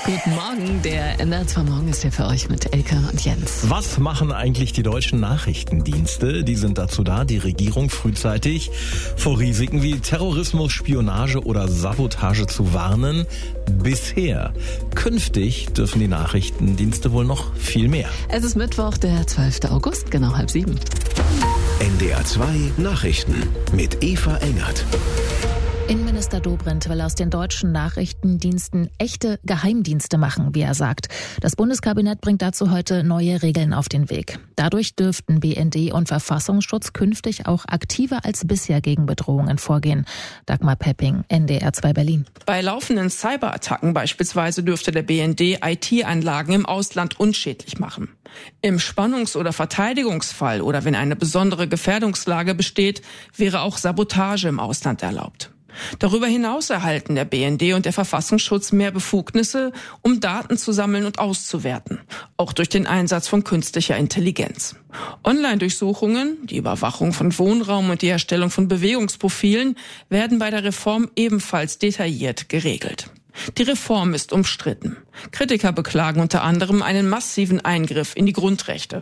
Guten Morgen, der NDR 2 Morgen ist hier für euch mit Elke und Jens. Was machen eigentlich die deutschen Nachrichtendienste? Die sind dazu da, die Regierung frühzeitig vor Risiken wie Terrorismus, Spionage oder Sabotage zu warnen. Bisher. Künftig dürfen die Nachrichtendienste wohl noch viel mehr. Es ist Mittwoch, der 12. August, genau 6:30. NDR 2 Nachrichten mit Eva Engert. Innenminister Dobrindt will aus den deutschen Nachrichtendiensten echte Geheimdienste machen, wie er sagt. Das Bundeskabinett bringt dazu heute neue Regeln auf den Weg. Dadurch dürften BND und Verfassungsschutz künftig auch aktiver als bisher gegen Bedrohungen vorgehen. Dagmar Pepping, NDR 2 Berlin. Bei laufenden Cyberattacken beispielsweise dürfte der BND IT-Anlagen im Ausland unschädlich machen. Im Spannungs- oder Verteidigungsfall oder wenn eine besondere Gefährdungslage besteht, wäre auch Sabotage im Ausland erlaubt. Darüber hinaus erhalten der BND und der Verfassungsschutz mehr Befugnisse, um Daten zu sammeln und auszuwerten, auch durch den Einsatz von künstlicher Intelligenz. Online-Durchsuchungen, die Überwachung von Wohnraum und die Erstellung von Bewegungsprofilen werden bei der Reform ebenfalls detailliert geregelt. Die Reform ist umstritten. Kritiker beklagen unter anderem einen massiven Eingriff in die Grundrechte.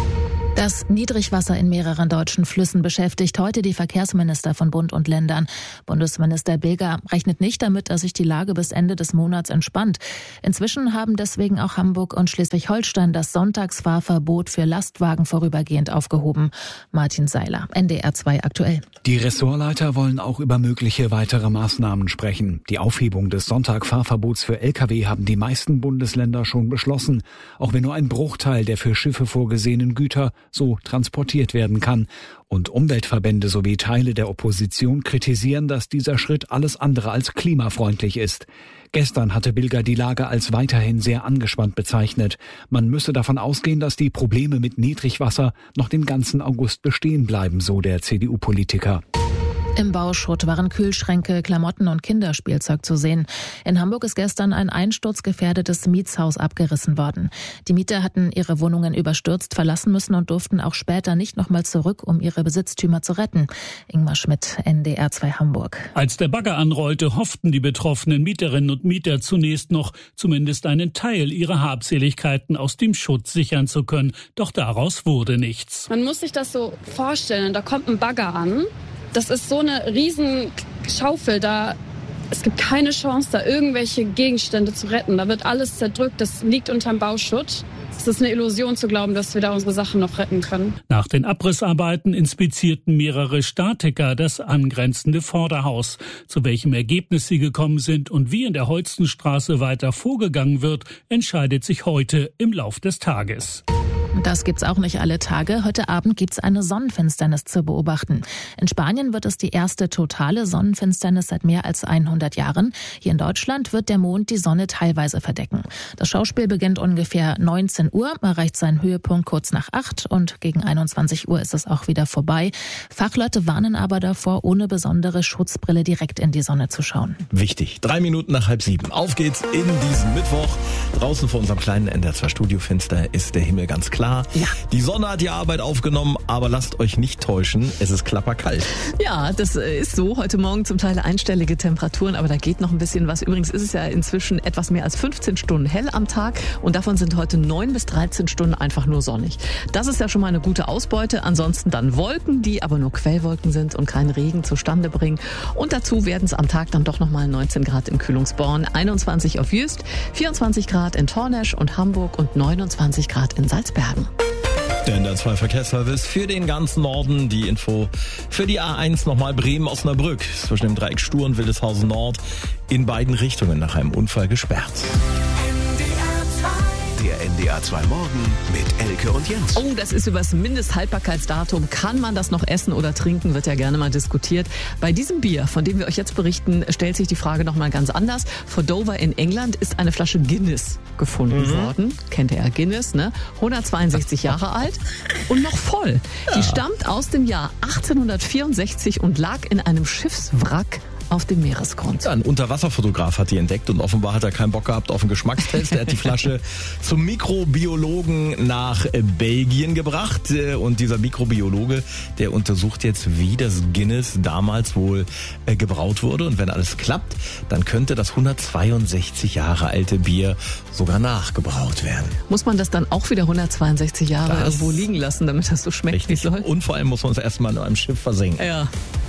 Das Niedrigwasser in mehreren deutschen Flüssen beschäftigt heute die Verkehrsminister von Bund und Ländern. Bundesminister Bilger rechnet nicht damit, dass sich die Lage bis Ende des Monats entspannt. Inzwischen haben deswegen auch Hamburg und Schleswig-Holstein das Sonntagsfahrverbot für Lastwagen vorübergehend aufgehoben. Martin Seiler, NDR 2 aktuell. Die Ressortleiter wollen auch über mögliche weitere Maßnahmen sprechen. Die Aufhebung des Sonntagfahrverbots für Lkw haben die meisten Bundesländer schon beschlossen, auch wenn nur ein Bruchteil der für Schiffe vorgesehenen Güter so transportiert werden kann. Und Umweltverbände sowie Teile der Opposition kritisieren, dass dieser Schritt alles andere als klimafreundlich ist. Gestern hatte Bilger die Lage als weiterhin sehr angespannt bezeichnet. Man müsse davon ausgehen, dass die Probleme mit Niedrigwasser noch den ganzen August bestehen bleiben, so der CDU-Politiker. Im Bauschutt waren Kühlschränke, Klamotten und Kinderspielzeug zu sehen. In Hamburg ist gestern ein einsturzgefährdetes Mietshaus abgerissen worden. Die Mieter hatten ihre Wohnungen überstürzt verlassen müssen und durften auch später nicht nochmal zurück, um ihre Besitztümer zu retten. Ingmar Schmidt, NDR 2 Hamburg. Als der Bagger anrollte, hofften die betroffenen Mieterinnen und Mieter zunächst noch, zumindest einen Teil ihrer Habseligkeiten aus dem Schutt sichern zu können. Doch daraus wurde nichts. Man muss sich das so vorstellen, da kommt ein Bagger an. Das ist so eine riesen Schaufel da. Es gibt keine Chance, da irgendwelche Gegenstände zu retten. Da wird alles zerdrückt. Das liegt unterm Bauschutt. Es ist eine Illusion zu glauben, dass wir da unsere Sachen noch retten können. Nach den Abrissarbeiten inspizierten mehrere Statiker das angrenzende Vorderhaus. Zu welchem Ergebnis sie gekommen sind und wie in der Holstenstraße weiter vorgegangen wird, entscheidet sich heute im Lauf des Tages. Das gibt's auch nicht alle Tage. Heute Abend gibt's eine Sonnenfinsternis zu beobachten. In Spanien wird es die erste totale Sonnenfinsternis seit mehr als 100 Jahren. Hier in Deutschland wird der Mond die Sonne teilweise verdecken. Das Schauspiel beginnt ungefähr 19 Uhr, erreicht seinen Höhepunkt kurz nach 8 und gegen 21 Uhr ist es auch wieder vorbei. Fachleute warnen aber davor, ohne besondere Schutzbrille direkt in die Sonne zu schauen. Wichtig, 3 Minuten nach 6:30. Auf geht's in diesen Mittwoch. Draußen vor unserem kleinen NDR 2 Studiofenster ist der Himmel ganz klar. Ja. Die Sonne hat die Arbeit aufgenommen, aber lasst euch nicht täuschen, es ist klapperkalt. Ja, das ist so. Heute Morgen zum Teil einstellige Temperaturen, aber da geht noch ein bisschen was. Übrigens ist es ja inzwischen etwas mehr als 15 Stunden hell am Tag und davon sind heute 9 bis 13 Stunden einfach nur sonnig. Das ist ja schon mal eine gute Ausbeute. Ansonsten dann Wolken, die aber nur Quellwolken sind und keinen Regen zustande bringen. Und dazu werden es am Tag dann doch nochmal 19 Grad in Kühlungsborn, 21 auf Jüst, 24 Grad in Tornesch und Hamburg und 29 Grad in Salzbergen. Der NDR 2 Verkehrsservice für den ganzen Norden. Die Info für die A1 nochmal Bremen-Osnabrück. Zwischen dem Dreieck Stur und Wildeshausen Nord in beiden Richtungen nach einem Unfall gesperrt. Der NDR 2 Morgen mit Elke und Jens. Oh, das ist übers Mindesthaltbarkeitsdatum. Kann man das noch essen oder trinken? Wird ja gerne mal diskutiert. Bei diesem Bier, von dem wir euch jetzt berichten, stellt sich die Frage nochmal ganz anders. Vor Dover in England ist eine Flasche Guinness gefunden worden. Kennt ihr ja Guinness, ne? 162 Jahre alt und noch voll. Die stammt aus dem Jahr 1864 und lag in einem Schiffswrack auf dem Meeresgrund. Ja, ein Unterwasserfotograf hat die entdeckt und offenbar hat er keinen Bock gehabt auf einen Geschmackstest. Er hat die Flasche zum Mikrobiologen nach Belgien gebracht und dieser Mikrobiologe, der untersucht jetzt, wie das Guinness damals wohl gebraut wurde, und wenn alles klappt, dann könnte das 162 Jahre alte Bier sogar nachgebraut werden. Muss man das dann auch wieder 162 Jahre irgendwo liegen lassen, damit das so schmeckt, wie es soll? Und vor allem muss man es erstmal in einem Schiff versenken. Ja.